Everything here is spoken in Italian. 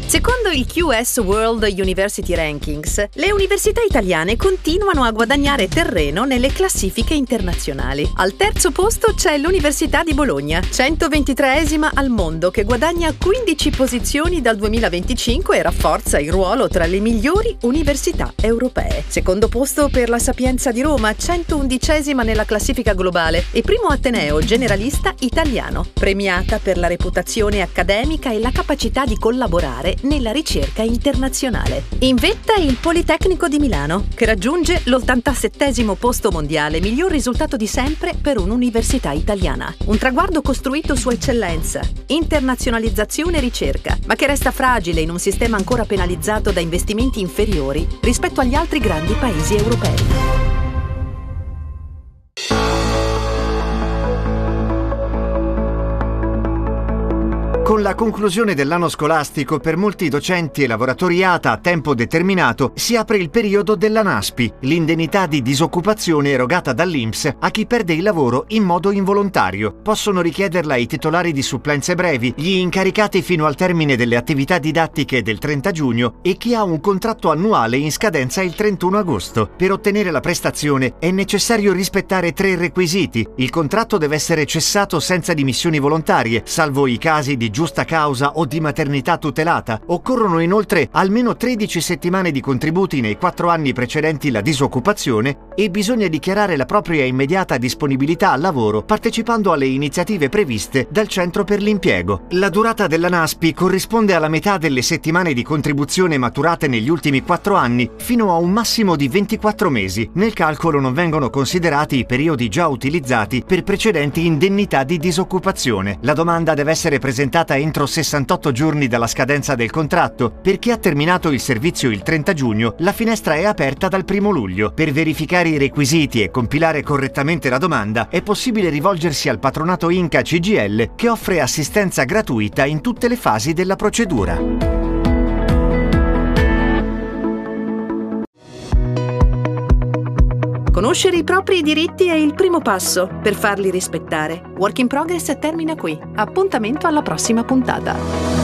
Secondo il QS World University Rankings, le università italiane continuano a guadagnare terreno nelle classifiche internazionali. Al terzo posto c'è l'Università di Bologna, 123esima al mondo, che guadagna 15 posizioni dal 2025 e rafforza il ruolo tra le migliori università europee. Secondo posto per la Sapienza di Roma, 111esima nella classifica globale e primo ateneo generalista italiano, premiata per la reputazione accademica e la capacità di collaborare nella ricerca internazionale. In vetta il Politecnico di Milano, che raggiunge l'87° posto mondiale, miglior risultato di sempre per un'università italiana. Un traguardo costruito su eccellenza, internazionalizzazione e ricerca, ma che resta fragile in un sistema ancora penalizzato da investimenti inferiori rispetto agli altri grandi paesi europei. Con la conclusione dell'anno scolastico, per molti docenti e lavoratori ATA a tempo determinato si apre il periodo della NASPI, l'indennità di disoccupazione erogata dall'INPS a chi perde il lavoro in modo involontario. Possono richiederla i titolari di supplenze brevi, gli incaricati fino al termine delle attività didattiche del 30 giugno e chi ha un contratto annuale in scadenza il 31 agosto. Per ottenere la prestazione è necessario rispettare 3 requisiti. Il contratto deve essere cessato senza dimissioni volontarie, salvo i casi di giusta causa o di maternità tutelata. Occorrono inoltre almeno 13 settimane di contributi nei 4 anni precedenti la disoccupazione e bisogna dichiarare la propria immediata disponibilità al lavoro partecipando alle iniziative previste dal Centro per l'Impiego. La durata della NASPI corrisponde alla metà delle settimane di contribuzione maturate negli ultimi 4 anni, fino a un massimo di 24 mesi. Nel calcolo non vengono considerati i periodi già utilizzati per precedenti indennità di disoccupazione. La domanda deve essere presentata entro 68 giorni dalla scadenza del contratto. Per chi ha terminato il servizio il 30 giugno, la finestra è aperta dal 1 luglio. Per verificare i requisiti e compilare correttamente la domanda, è possibile rivolgersi al patronato Inca CGIL, che offre assistenza gratuita in tutte le fasi della procedura. Conoscere i propri diritti è il primo passo per farli rispettare. Work in Progress termina qui. Appuntamento alla prossima puntata.